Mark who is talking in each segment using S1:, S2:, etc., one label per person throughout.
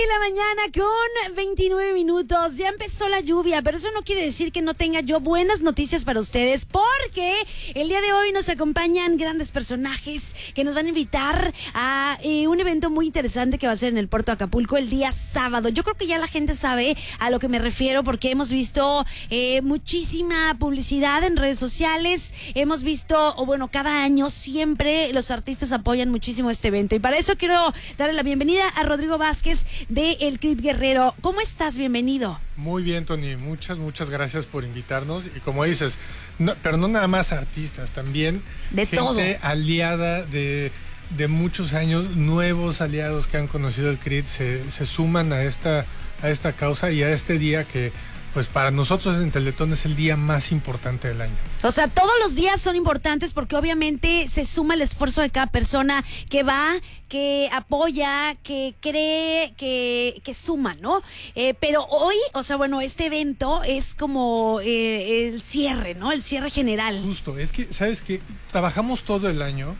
S1: La mañana con 29 minutos. Ya empezó la lluvia, pero eso no quiere decir que no tenga yo buenas noticias para ustedes, porque el día de hoy nos acompañan grandes personajes que nos van a invitar a un evento muy interesante que va a ser en el puerto de Acapulco el día sábado. Yo creo que ya la gente sabe a lo que me refiero, porque hemos visto muchísima publicidad en redes sociales. Hemos visto, o bueno, cada año siempre los artistas apoyan muchísimo este evento, y para eso quiero darle la bienvenida a Rodrigo Vázquez de El Crit Guerrero. ¿Cómo estás? Bienvenido.
S2: Muy bien, Tony, muchas gracias por invitarnos. Y como dices, pero no nada más artistas, también
S1: de
S2: gente
S1: todo,
S2: aliada de muchos años, nuevos aliados que han conocido el Crit se suman a esta causa y a este día que, pues, para nosotros en Teletón es el día más importante del año.
S1: O sea, todos los días son importantes porque obviamente se suma el esfuerzo de cada persona que va, que apoya, que cree, que suma, ¿no? Pero hoy, o sea, bueno, este evento es como el cierre, ¿no? El cierre general.
S2: Justo, es que, ¿sabes qué? Trabajamos todo el año.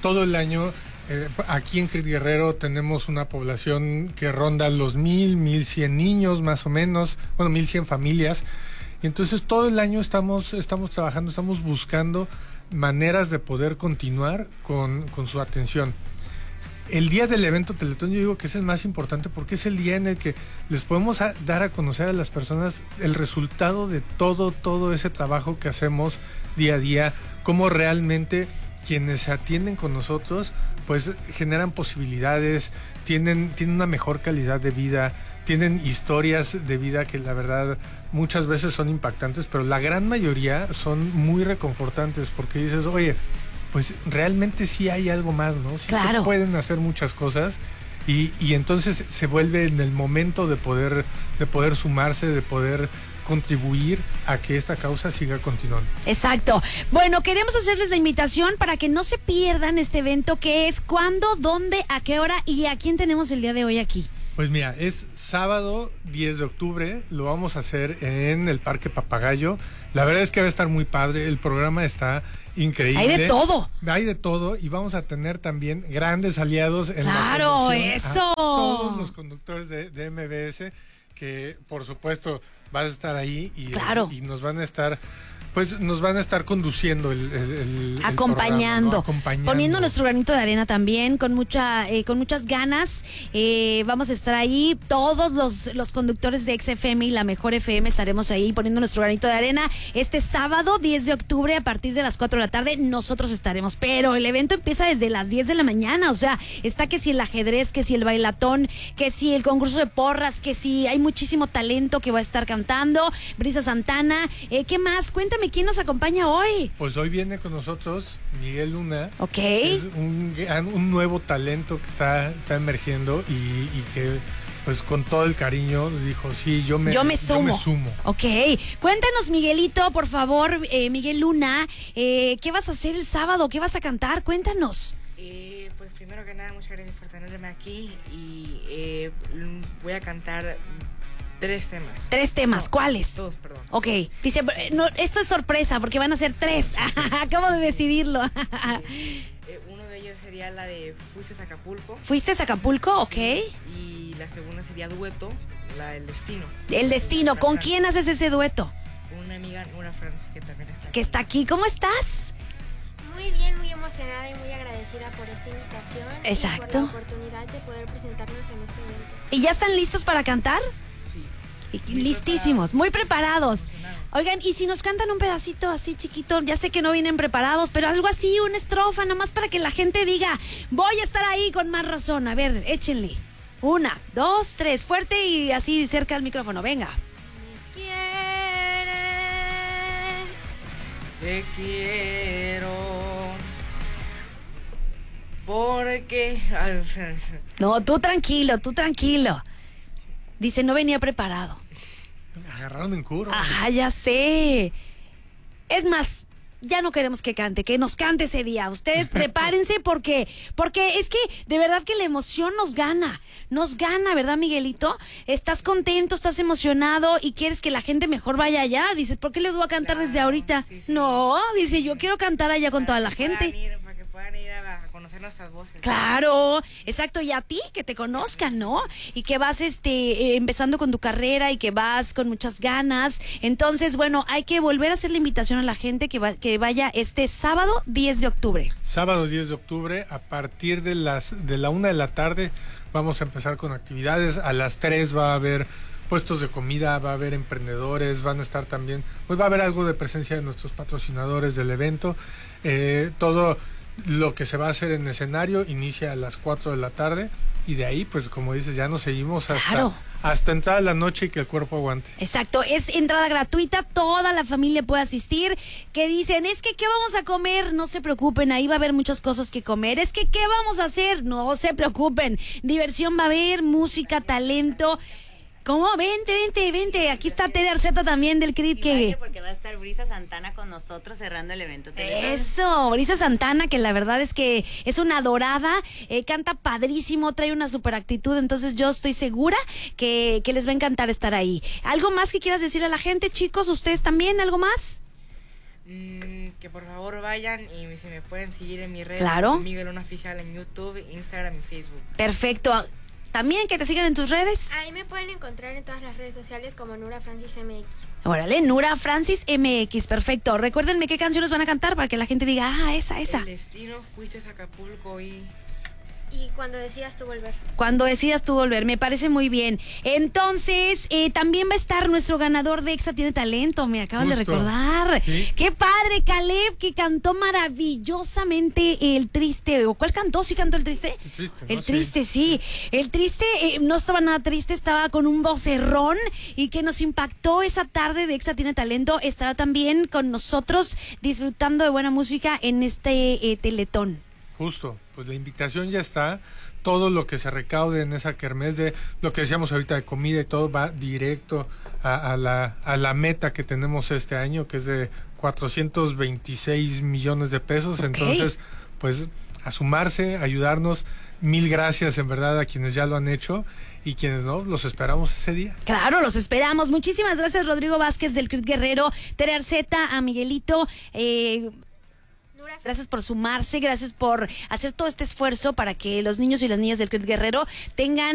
S2: Aquí en Crit Guerrero tenemos una población que ronda los 1100 niños más o menos, bueno, 1100 familias, y entonces todo el año estamos trabajando, estamos buscando maneras de poder continuar con su atención. El día del evento Teletón yo digo que es el más importante porque es el día en el que les podemos dar a conocer a las personas el resultado de todo ese trabajo que hacemos día a día, cómo realmente quienes se atienden con nosotros pues generan posibilidades, tienen una mejor calidad de vida, tienen historias de vida que la verdad muchas veces son impactantes, pero la gran mayoría son muy reconfortantes porque dices, oye, pues realmente sí hay algo más, ¿no? Sí,
S1: claro,
S2: se pueden hacer muchas cosas y entonces se vuelve en el momento de poder sumarse, de poder contribuir a que esta causa siga continuando.
S1: Exacto. Bueno, queremos hacerles la invitación para que no se pierdan este evento, que es cuándo, dónde, a qué hora y a quién tenemos el día de hoy aquí.
S2: Pues mira, es sábado 10 de octubre, lo vamos a hacer en el Parque Papagayo. La verdad es que va a estar muy padre, el programa está increíble.
S1: Hay de todo.
S2: Hay de todo y vamos a tener también grandes aliados en la
S1: promoción. ¡Eso!
S2: A todos los conductores de MBS, que por supuesto vas a estar ahí y,
S1: claro,
S2: y nos van a estar conduciendo el
S1: acompañando,
S2: programa, ¿no? Acompañando,
S1: poniendo nuestro granito de arena también con muchas ganas. Vamos a estar ahí todos los conductores de XFM y la Mejor FM, estaremos ahí poniendo nuestro granito de arena este sábado 10 de octubre a partir de las 4 de la tarde. Nosotros estaremos, pero el evento empieza desde las 10 de la mañana, o sea, está que si el ajedrez, que si el bailatón, que si el concurso de porras, que si hay muchísimo talento que va a estar cantando, Brisa Santana. ¿Qué más? Cuéntame, ¿quién nos acompaña hoy?
S2: Pues hoy viene con nosotros Miguel Luna.
S1: Ok.
S2: Es un nuevo talento que está emergiendo y que pues con todo el cariño dijo, sí, yo me sumo.
S1: Ok. Cuéntanos, Miguelito, por favor, Miguel Luna, ¿qué vas a hacer el sábado? ¿Qué vas a cantar? Cuéntanos.
S3: Pues primero que nada, muchas gracias por tenerme aquí y voy a cantar 3 temas.
S1: 3 temas, no, ¿cuáles?
S3: 2, perdón.
S1: Ok, dice, no, esto es sorpresa porque van a ser 3. Acabo de decidirlo.
S3: Uno de ellos sería la de Fuiste a Acapulco.
S1: ¿Fuiste a Acapulco? Ok.
S3: Y la segunda sería dueto, la del Destino.
S1: El Destino, ¿con quién haces ese dueto?
S3: Con una amiga, Nora Francis, que también está aquí.
S1: Que está aquí, ¿cómo estás?
S4: Muy bien, muy emocionada y muy agradecida por esta invitación.
S1: Exacto.
S4: Y por la oportunidad de poder presentarnos en este evento.
S1: ¿Y ya están listos para cantar? Listísimos, muy preparados. Oigan, y si nos cantan un pedacito así chiquito, ya sé que no vienen preparados, pero algo así, una estrofa, nomás para que la gente diga, voy a estar ahí con más razón. A ver, échenle. 1, 2, 3, fuerte y así cerca al micrófono, venga.
S4: ¿Me quieres?
S3: Te quiero. Porque...
S1: No, tú tranquilo. Dice, no venía preparado.
S2: Agarraron en curva.
S1: Ajá, ya sé. Es más, ya no queremos que cante, que nos cante ese día. Ustedes prepárense porque es que de verdad que la emoción nos gana, ¿verdad, Miguelito? Estás contento, estás emocionado y quieres que la gente mejor vaya allá. Dices, ¿por qué le voy a cantar desde ahorita?
S3: Sí.
S1: No, dice, yo quiero cantar allá con toda la gente.
S3: Para que puedan ir a conocer conocer nuestras voces.
S1: Claro, exacto, y a ti, que te conozcan, ¿no? Y que vas empezando con tu carrera y que vas con muchas ganas. Entonces, bueno, hay que volver a hacer la invitación a la gente que vaya este sábado 10 de octubre.
S2: Sábado 10 de octubre, a partir de la 1 de la tarde, vamos a empezar con actividades. A las 3 va a haber puestos de comida, va a haber emprendedores, van a estar también, pues va a haber algo de presencia de nuestros patrocinadores del evento. Todo lo que se va a hacer en escenario inicia a las 4 de la tarde y de ahí, pues como dices, ya nos seguimos hasta entrada la noche y que el cuerpo aguante.
S1: Exacto, es entrada gratuita, toda la familia puede asistir. Que dicen, es que ¿qué vamos a comer? No se preocupen, ahí va a haber muchas cosas que comer. Es que ¿qué vamos a hacer? No se preocupen, diversión va a haber, música, talento. ¿Cómo? Vente. Aquí está Tere Arceta también del CRIT.
S5: Porque va a estar Brisa Santana con nosotros cerrando el evento.
S1: Eso, Brisa Santana, que la verdad es que es una adorada, canta padrísimo, trae una super actitud, entonces yo estoy segura que les va a encantar estar ahí. ¿Algo más que quieras decir a la gente, chicos? ¿Ustedes también? ¿Algo más?
S3: Que por favor vayan y si me pueden seguir en mi red.
S1: Claro.
S3: Miguel Luna Oficial en YouTube, Instagram y Facebook.
S1: Perfecto. También que te sigan en tus redes.
S4: Ahí me pueden encontrar en todas las redes sociales como Nura Francis MX.
S1: Órale, Nura Francis MX, perfecto. Recuérdenme qué canciones van a cantar para que la gente diga, esa.
S3: El destino, fuiste a Acapulco y
S4: cuando decidas tú volver.
S1: Cuando decidas tú volver, me parece muy bien. Entonces, también va a estar nuestro ganador de Exa Tiene Talento, me acaban de recordar.
S2: ¿Sí?
S1: Qué padre, Caleb, que cantó maravillosamente El Triste. ¿O cuál cantó? ¿Sí cantó El Triste?
S2: El Triste, ¿no?
S1: El Triste, sí. El Triste no estaba nada triste, estaba con un vocerrón y que nos impactó esa tarde de Exa Tiene Talento. Estará también con nosotros disfrutando de buena música en este Teletón.
S2: Justo, pues la invitación ya está. Todo lo que se recaude en esa kermés, de lo que decíamos ahorita de comida y todo, va directo a la meta que tenemos este año, que es de 426 millones de pesos.
S1: Okay.
S2: Entonces, pues a sumarse, ayudarnos. Mil gracias en verdad a quienes ya lo han hecho y quienes no, los esperamos ese día.
S1: Claro, los esperamos. Muchísimas gracias, Rodrigo Vázquez del CRIT Guerrero, Tere Arceta, a Miguelito. Gracias por sumarse, gracias por hacer todo este esfuerzo para que los niños y las niñas del CRIT Guerrero tengan